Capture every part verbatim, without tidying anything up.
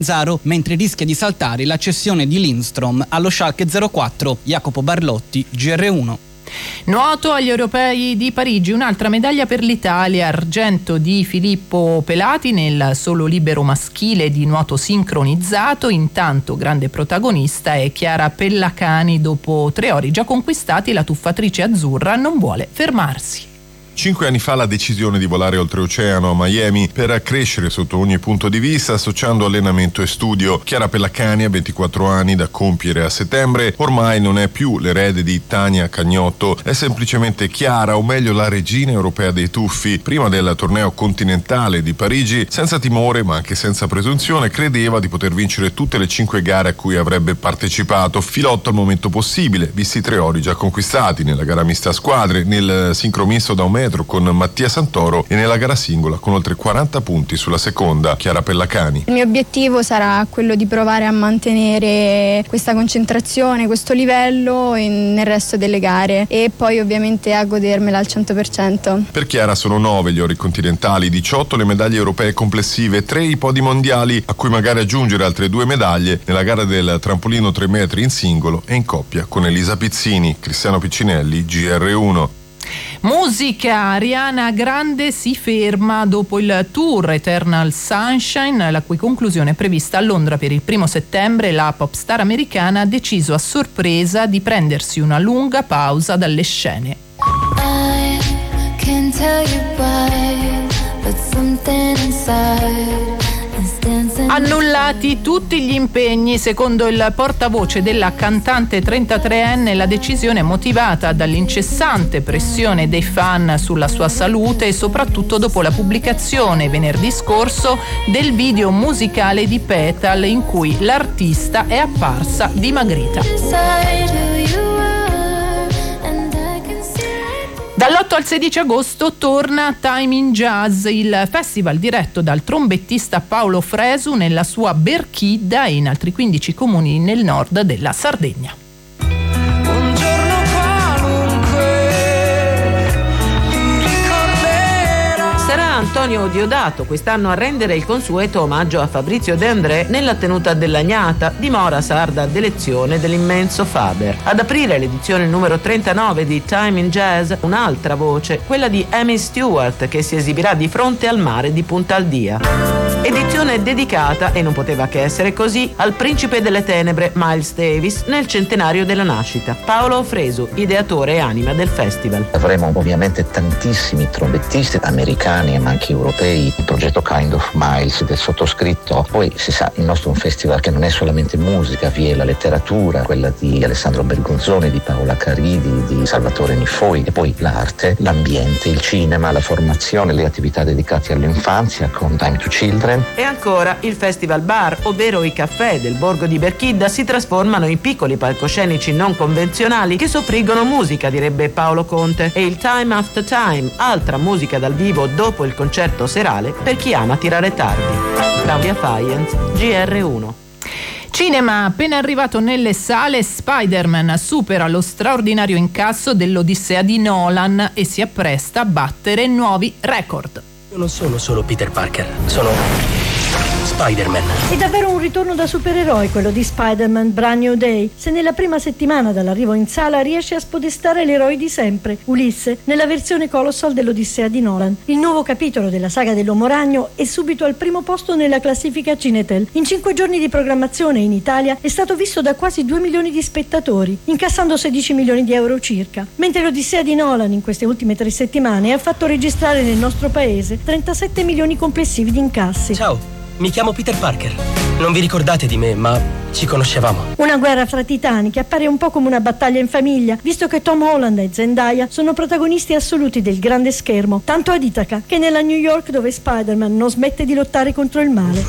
Zaro, mentre rischia di saltare la cessione di Lindstrom allo Schalke zero quattro. Jacopo Barlotti, G R uno. Nuoto agli europei di Parigi, un'altra medaglia per l'Italia, argento di Filippo Pelati nel solo libero maschile di nuoto sincronizzato. Intanto grande protagonista è Chiara Pellacani, dopo tre ori già conquistati la tuffatrice azzurra non vuole fermarsi. Cinque anni fa la decisione di volare oltreoceano a Miami per crescere sotto ogni punto di vista, associando allenamento e studio. Chiara Pellacani ha ventiquattro anni da compiere a settembre, ormai non è più l'erede di Tania Cagnotto, è semplicemente Chiara, o meglio la regina europea dei tuffi. Prima del torneo continentale di Parigi, senza timore ma anche senza presunzione, credeva di poter vincere tutte le cinque gare a cui avrebbe partecipato. Filotto al momento possibile, visti tre ori già conquistati nella gara mista a squadre, nel sincromisto da un metro con Mattia Santoro e nella gara singola con oltre quaranta punti sulla seconda. Chiara Pellacani. Il mio obiettivo sarà quello di provare a mantenere questa concentrazione, questo livello in, nel resto delle gare e poi ovviamente a godermela al cento per cento. Per Chiara sono nove gli ori continentali, diciotto le medaglie europee complessive, tre i podi mondiali a cui magari aggiungere altre due medaglie nella gara del trampolino tre metri in singolo e in coppia con Elisa Pizzini. Cristiano Piccinelli, G R uno. Musica, Ariana Grande si ferma dopo il tour Eternal Sunshine, la cui conclusione è prevista a Londra per il primo settembre. La pop star americana ha deciso a sorpresa di prendersi una lunga pausa dalle scene. I can't tell you why, but something inside. Annullati tutti gli impegni. Secondo il portavoce della cantante trentatreenne, la decisione è motivata dall'incessante pressione dei fan sulla sua salute e soprattutto dopo la pubblicazione venerdì scorso del video musicale di Petal in cui l'artista è apparsa dimagrita. Dall'otto al sedici agosto torna Time in Jazz, il festival diretto dal trombettista Paolo Fresu nella sua Berchidda e in altri quindici comuni nel nord della Sardegna. Antonio Diodato quest'anno a rendere il consueto omaggio a Fabrizio De André nella tenuta dell'Agnata, dimora sarda d'elezione dell'immenso Faber. Ad aprire l'edizione numero trentanove di Time in Jazz un'altra voce, quella di Amy Stewart, che si esibirà di fronte al mare di Punta Aldia. Edizione dedicata, e non poteva che essere così, al principe delle tenebre Miles Davis nel centenario della nascita. Paolo Fresu, ideatore e anima del festival. Avremo ovviamente tantissimi trombettisti americani ma anche europei. Il progetto Kind of Miles del sottoscritto. Poi si sa, il nostro è un festival che non è solamente musica, vi è la letteratura, quella di Alessandro Bergonzoni, di Paola Caridi, di Salvatore Nifoi, e poi l'arte, l'ambiente, il cinema, la formazione, le attività dedicate all'infanzia con Time to Children. E ancora il Festival Bar, ovvero i caffè del borgo di Berchidda, si trasformano in piccoli palcoscenici non convenzionali che soffriggono musica, direbbe Paolo Conte. E il Time After Time, altra musica dal vivo dopo il concerto serale per chi ama tirare tardi. Claudia Faienz, G R uno. Cinema, appena arrivato nelle sale, Spider-Man supera lo straordinario incasso dell'Odissea di Nolan e si appresta a battere nuovi record. Io non sono solo Peter Parker, sono Spider-Man. È davvero un ritorno da supereroe quello di Spider-Man Brand New Day. Se nella prima settimana dall'arrivo in sala riesce a spodestare l'eroe di sempre, Ulisse, nella versione colossal dell'Odissea di Nolan. Il nuovo capitolo della saga dell'Uomo Ragno è subito al primo posto nella classifica Cinetel. In cinque giorni di programmazione in Italia è stato visto da quasi due milioni di spettatori, incassando sedici milioni di euro circa. Mentre l'Odissea di Nolan in queste ultime tre settimane ha fatto registrare nel nostro paese trentasette milioni complessivi di incassi. Ciao. Mi chiamo Peter Parker. Non vi ricordate di me, ma ci conoscevamo. Una guerra fra titani che appare un po' come una battaglia in famiglia, visto che Tom Holland e Zendaya sono protagonisti assoluti del grande schermo, tanto ad Itaca che nella New York dove Spider-Man non smette di lottare contro il male.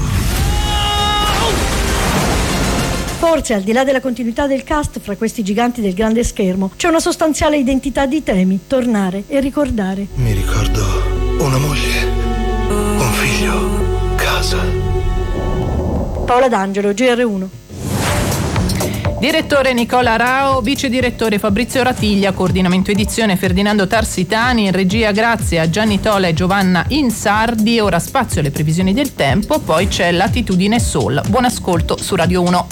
Forse, al di là della continuità del cast fra questi giganti del grande schermo, c'è una sostanziale identità di temi, tornare e ricordare. Mi ricordo una moglie, un figlio, casa. Paola D'Angelo, G R uno. Direttore Nicola Rao, vice direttore Fabrizio Ratiglia, coordinamento edizione Ferdinando Tarsitani, in regia grazie a Gianni Tola e Giovanna Insardi. Ora spazio alle previsioni del tempo, poi c'è Latitudine Sol. Buon ascolto su Radio uno.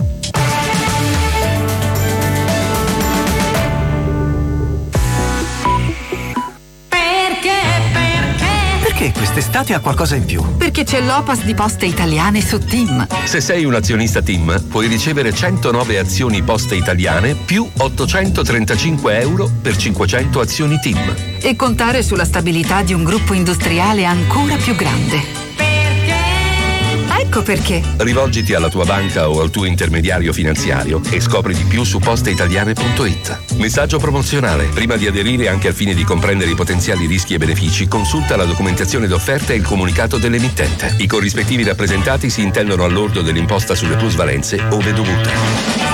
Perché quest'estate ha qualcosa in più? Perché c'è l'Opas di Poste Italiane su TIM. Se sei un azionista TIM, puoi ricevere centonove azioni Poste Italiane più ottocentotrentacinque euro per cinquecento azioni TIM. E contare sulla stabilità di un gruppo industriale ancora più grande. Ecco perché. Rivolgiti alla tua banca o al tuo intermediario finanziario e scopri di più su posteitaliane punto it. Messaggio promozionale. Prima di aderire, anche al fine di comprendere i potenziali rischi e benefici, consulta la documentazione d'offerta e il comunicato dell'emittente. I corrispettivi rappresentati si intendono all'ordo dell'imposta sulle plusvalenze ove dovuta.